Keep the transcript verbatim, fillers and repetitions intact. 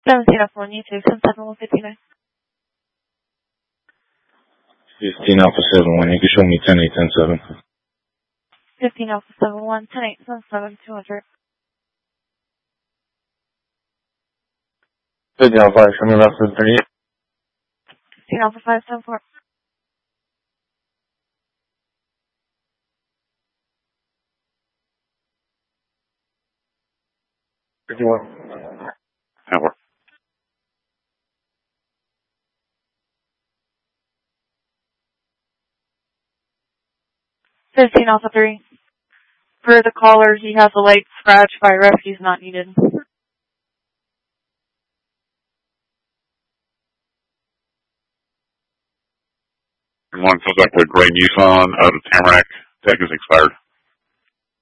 seventeen Alpha one, you two, seven seven one fifty-nine. fifteen Alpha seven one, you can show me ten eight ten seven. fifteen Alpha seven one, ten eight seven seven, two hundred. fifteen Alpha five, show me left for thirty-eight. fifteen Alpha five seven four. fifty-one. Tower. fifteen Alpha three. For the callers, he has a light scratch by rescues not needed. One fills up the gray Nissan out of Tamarack. Tag is expired.